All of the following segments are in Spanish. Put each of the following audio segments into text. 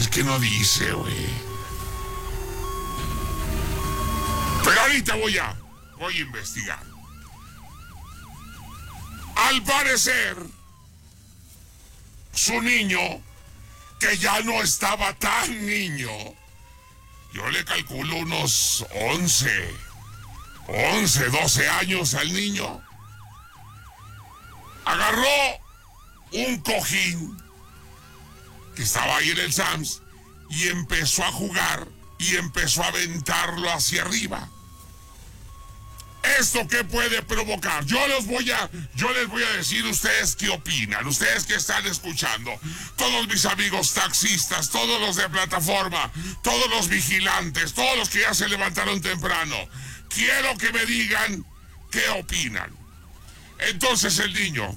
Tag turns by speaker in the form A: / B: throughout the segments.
A: que no dice, güey. Pero ahorita voy a investigar. Al parecer, su niño, que ya no estaba tan niño, yo le calculo unos 11, 12 años al niño, agarró un cojín que estaba ahí en el Sam's y empezó a jugar y empezó a aventarlo hacia arriba. ¿Esto qué puede provocar? Yo les voy a decir ustedes qué opinan, ustedes que están escuchando, todos mis amigos taxistas, todos los de plataforma, todos los vigilantes, todos los que ya se levantaron temprano. Quiero que me digan qué opinan. Entonces el niño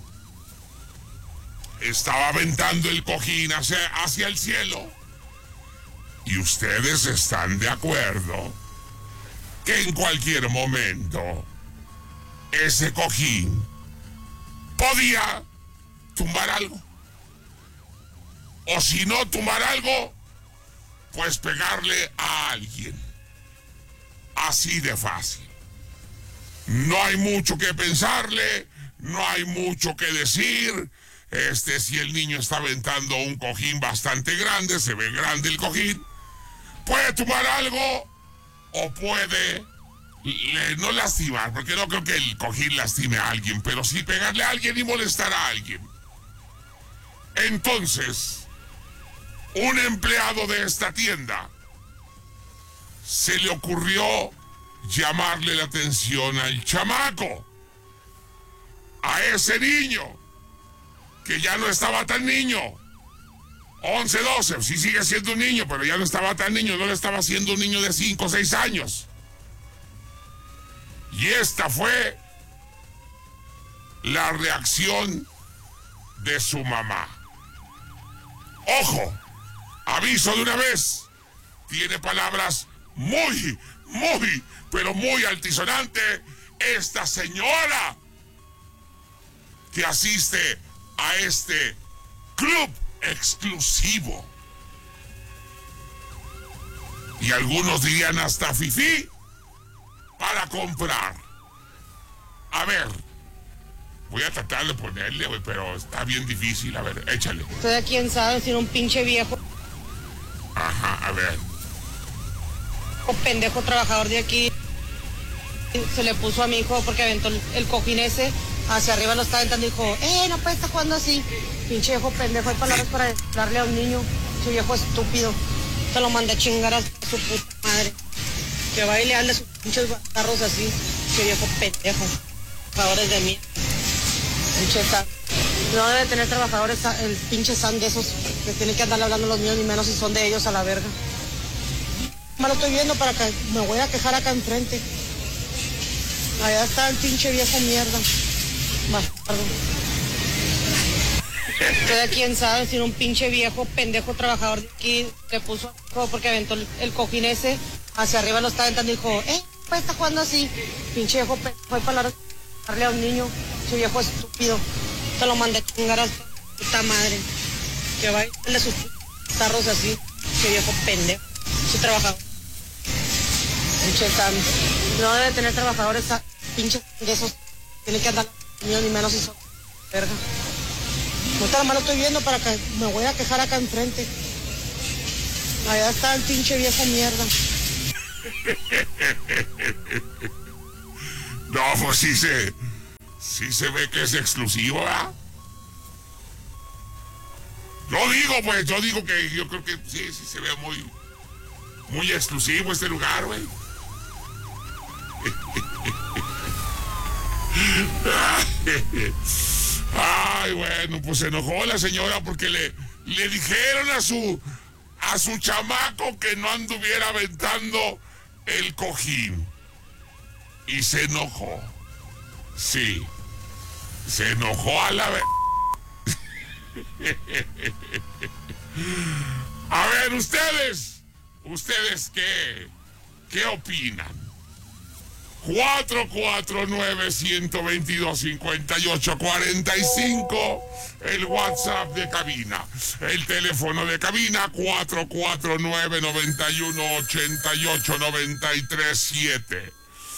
A: estaba aventando el cojín hacia el cielo. Y ustedes están de acuerdo que en cualquier momento ese cojín podía tumbar algo. O si no tumbar algo, pues pegarle a alguien. Así de fácil. No hay mucho que pensarle, no hay mucho que decir. Si el niño está aventando un cojín bastante grande, se ve grande el cojín, puede tumbar algo o puede no lastimar, porque no creo que el cojín lastime a alguien, pero sí pegarle a alguien y molestar a alguien. Entonces, un empleado de esta tienda se le ocurrió llamarle la atención al chamaco, a ese niño, que ya no estaba tan niño. 11, 12, sí sigue siendo un niño, pero ya no estaba tan niño, no le estaba haciendo un niño de 5 o 6 años. Y esta fue la reacción de su mamá. ¡Ojo! Aviso de una vez. Tiene palabras muy, pero muy altisonantes. Esta señora que asiste a este club exclusivo. Y algunos dirían hasta fifí para comprar. A ver, voy a tratar de ponerle, güey, pero está bien difícil. A ver, échale.
B: Usted quién sabe si era un pinche viejo.
A: Ajá, a ver.
B: Un pendejo trabajador de aquí. Se le puso a mi hijo porque aventó el cojín ese hacia arriba, lo estaba aventando y dijo, no puede estar jugando así. Pinche viejo pendejo, hay palabras para darle a un niño. Su viejo estúpido. Se lo mandé a chingar a su puta madre. Que va y le hable a sus pinches carros así. Pinche viejo pendejo. Trabajadores de mí. Pinche San. No debe tener trabajadores el pinche San de esos que tienen que andarle hablando a los niños, ni menos si son de ellos a la verga. Me lo estoy viendo para que me voy a quejar acá enfrente. Allá está el pinche viejo mierda. Bastardo. Usted quién sabe si era un pinche viejo pendejo trabajador de aquí le puso porque aventó el cojín ese hacia arriba, lo estaba aventando y dijo, pues está jugando así. Pinche viejo pendejo, hay palabras para darle a un niño. Su viejo estúpido. Se lo mandé a chingar a su puta madre. Que va y darle sus tarros así. Pinche viejo pendejo. Su trabajador. Pinche Sam. No debe tener trabajadores pinches de esos. Tiene que andar ni menos si son verga. No tan mal lo estoy viendo para que me voy a quejar acá enfrente. Allá está el pinche viejo mierda.
A: No, pues sí se ve que es exclusivo, ¿verdad? Yo digo que yo creo que sí se ve muy exclusivo este lugar, güey. Ay, bueno, pues se enojó la señora porque le dijeron a su chamaco que no anduviera aventando el cojín. Y se enojó. Sí, se enojó a la vez. A ver, ¿ustedes qué opinan? 449-122-5845, el WhatsApp de cabina. El teléfono de cabina, 449-91-88-93-7.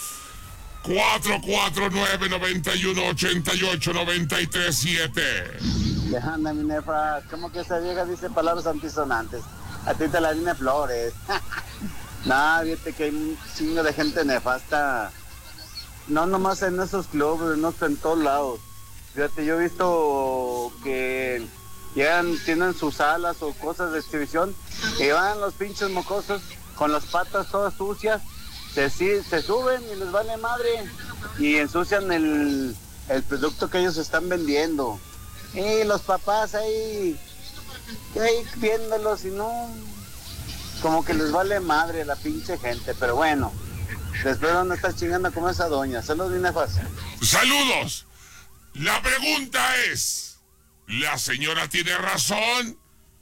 A: 449-91-88-93-7.
C: Anda, mi nefa, ¿cómo que esa vieja dice palabras antisonantes? A ti te la viene flores. Nah, fíjate que hay un chingo de gente nefasta. No nomás en esos clubes, no en todos lados. Fíjate, yo he visto que llegan, tienen sus salas o cosas de exhibición y van los pinches mocosos con las patas todas sucias, se suben y les vale madre y ensucian el producto que ellos están vendiendo. Y los papás ahí viéndolos y no, como que les vale madre la pinche gente, pero bueno, después dónde estás chingando con esa doña. Saludos, bien fácil.
A: Saludos. La pregunta es, ¿la señora tiene razón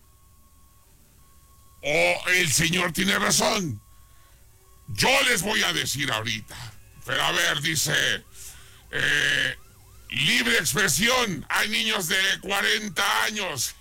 A: o el señor tiene razón? Yo les voy a decir ahorita, pero a ver, dice, libre expresión, hay niños de 40 años.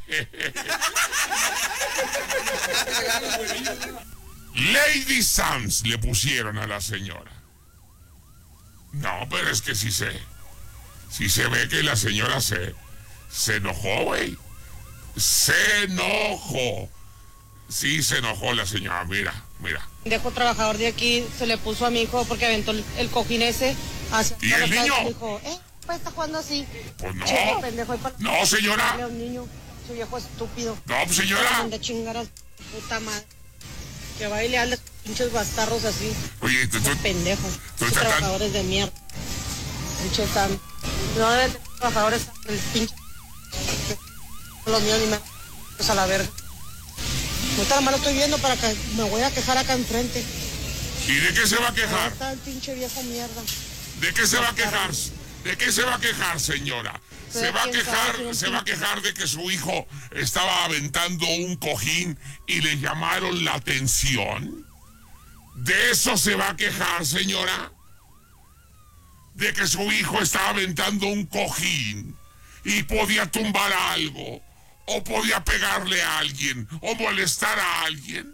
A: Lady Sams le pusieron a la señora. No, pero es que sí se ve que la señora se enojó, güey. Se enojó. Sí, se enojó la señora, mira.
B: Pendejo trabajador de aquí se le puso a mi hijo porque aventó el cojín ese hacia...
A: ¿Y el niño?
B: Dijo, pues está jugando así.
A: Pues no.
B: Che, pendejo,
A: No, señora.
B: A un niño, su viejo estúpido.
A: No, pues, señora.
B: De chingar a su puta madre. Que baile a los pinches bastardos así.
A: Oye, tú
B: pendejo.
A: estás
B: Trabajadores de mierda. Pinche Sam. No deben tener trabajadores el pinche. Los míos ni me... Pues a la verga. Ahorita nomás lo estoy viendo para que me voy a quejar acá enfrente.
A: ¿Y de qué se va a quejar?
B: Ahí está el pinche viejo mierda.
A: ¿De qué se va a quejar? ¿De qué se va a quejar, señora? Se va a quejar de que su hijo estaba aventando un cojín y le llamaron la atención. ¿De eso se va a quejar, señora? De que su hijo estaba aventando un cojín y podía tumbar algo, o podía pegarle a alguien, o molestar a alguien.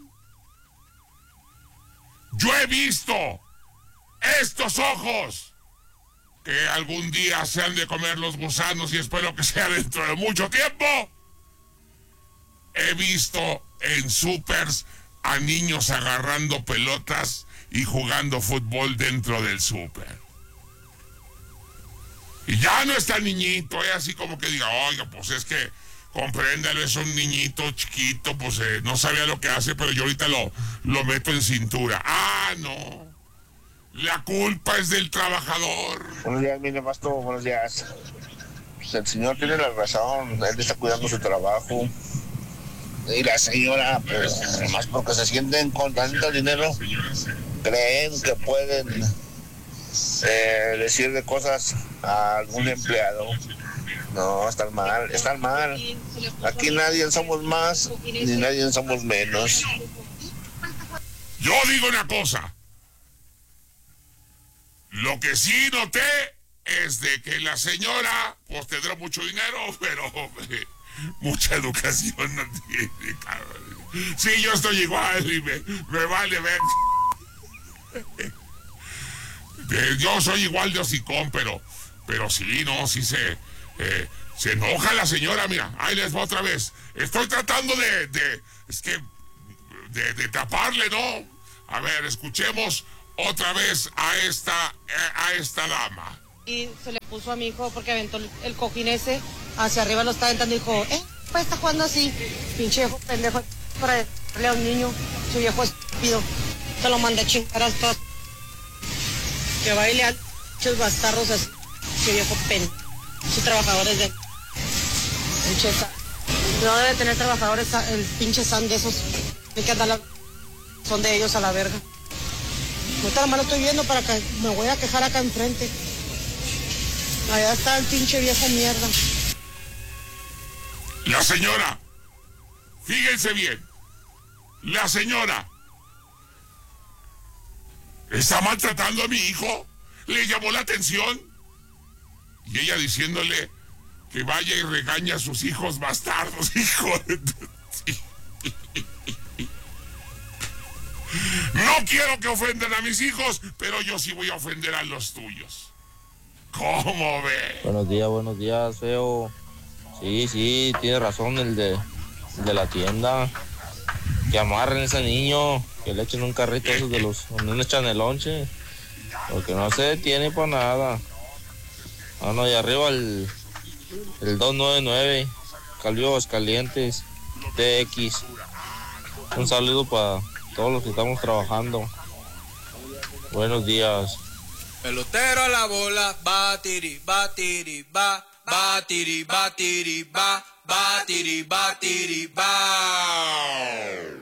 A: Yo he visto estos ojos que algún día se han de comer los gusanos y espero que sea dentro de mucho tiempo. He visto en supers a niños agarrando pelotas y jugando fútbol dentro del súper. Y ya no está el niñito, así como que diga, oiga, pues es que compréndalo, es un niñito chiquito, pues no sabía lo que hace, pero yo ahorita lo meto en cintura. Ah, no. La culpa es del trabajador.
D: Buenos días, mi nefasto, buenos días. Pues el señor tiene la razón, él está cuidando su trabajo. Y la señora, pues, además porque se sienten con tanto dinero, creen que pueden decirle cosas a algún empleado. No, están mal. Aquí nadie somos más, ni nadie somos menos.
A: Yo digo una cosa. Lo que sí noté es de que la señora, pues tendrá mucho dinero, pero mucha educación no tiene, cabrón. Sí, yo estoy igual y me vale ver. Yo soy igual de hocicón, pero sí, no, sí se enoja la señora, mira, ahí les va otra vez. Estoy tratando de taparle, ¿no? A ver, escuchemos otra vez a esta dama.
B: Y se le puso a mi hijo porque aventó el cojín ese hacia arriba, lo estaba aventando y dijo, pues está jugando así. Pinche viejo pendejo para darle a un niño, su viejo estúpido. Se lo mandé a chingar a todos. Que baile a muchos bastardos así. Su viejo pendejo. Sus trabajadores de... Pinche Sam. No debe tener trabajadores el pinche Sam de esos. Hay que andar son de ellos a la verga. Ahorita nomás lo estoy viendo para que me voy a quejar acá enfrente. Allá está el pinche viejo mierda.
A: La señora, fíjense bien, la señora está maltratando a mi hijo, le llamó la atención. Y ella diciéndole que vaya y regaña a sus hijos bastardos, hijo de... No quiero que ofendan a mis hijos, pero yo sí voy a ofender a los tuyos. ¿Cómo ve?
E: Buenos días, feo. Sí, tiene razón el de la tienda. Que amarren a ese niño, que le echen un carrito esos de los donde echan el lonche. Porque no se detiene para nada. No, y arriba el 299, Calvios Calientes, TX. Un saludo para todos los que estamos trabajando. Buenos días.
F: Pelotero a la bola, batiri, batiri, ba, batiri, batiri, ba, batiri, batiri, ba.